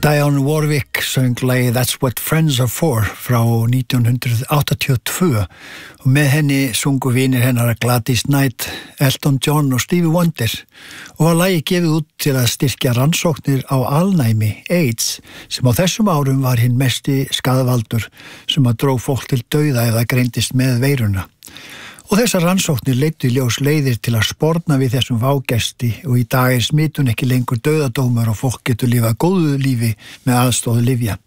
Dionne Warwick söng lagið That's What Friends Are For frá 1982 og með henni sungu vinir hennar Gladys Knight, Elton John og Stevie Wonder og var lagið gefið út til að styrkja rannsóknir á alnæmi, AIDS, sem á þessum árum var hinn mesti skaðvaldur sem að dró fólk til dauða ef það greindist með veiruna. Og þessar rannsóknir leiddu í ljós leiðir til að sporna við þessum vágesti og í dag smitun ekki lengur dauðadómur og fólk getur lifað góðu lífi með aðstoð lyfja.